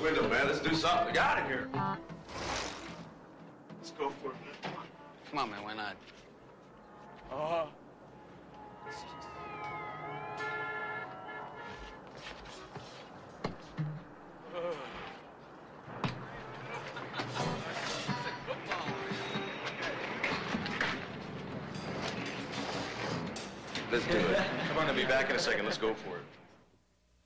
window, man. Let's do something. Get out of here. Let's go for it, man. Come on. Come on, man. Why not? Let's do it. Come on, I'll be back in a second. Let's go for it.